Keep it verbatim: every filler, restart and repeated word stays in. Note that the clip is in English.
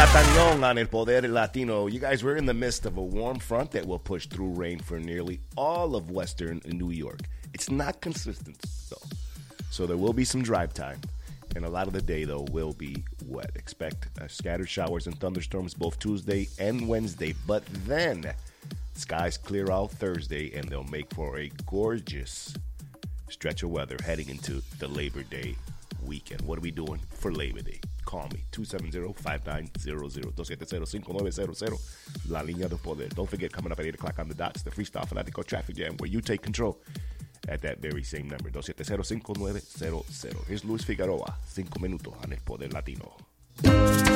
Castañón on El Poder Latino. You guys, we're in the midst of a warm front that will push through rain for nearly all of western New York. It's not consistent, though. So there will be some drive time. And a lot of the day, though, will be wet. Expect uh, scattered showers and thunderstorms both Tuesday and Wednesday. But then, skies clear out Thursday, and they'll make for a gorgeous stretch of weather heading into the Labor Day weekend. What are we doing for Labor Day? Call me, two seven zero, five nine zero zero, two seven zero, five nine zero zero, La Línea del Poder. Don't forget, coming up at eight o'clock on the dot, it's the Freestyle Fanatico Traffic Jam, where you take control at that very same number, two seven zero, five nine zero zero. Here's Luis Figueroa, cinco minutos on El Poder Latino.